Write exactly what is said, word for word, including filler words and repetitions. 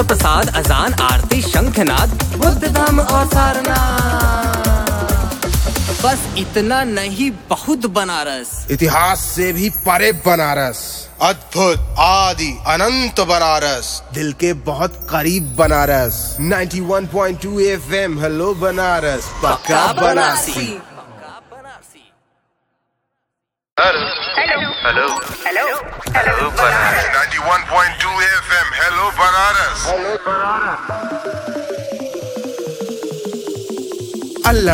प्रसाद, अजान, आरती, शंखनाद, बुद्ध धाम और सारनाथ। बस इतना नहीं, बहुत बनारस। इतिहास से भी परे बनारस, अद्भुत, आदि, अनंत बनारस, दिल के बहुत करीब बनारस। इक्यानवे पॉइंट दो एफ एम, हेलो बनारस, पक्का Banarasi. Hello hello hello hello Banaras. इक्यानवे पॉइंट दो F M, hello Banaras. Allah